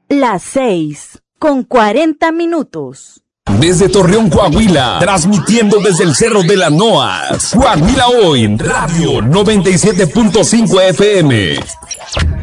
Las 6:40. Desde Torreón, Coahuila, transmitiendo desde el Cerro de la Noas. Coahuila Hoy, Radio 97.5 FM.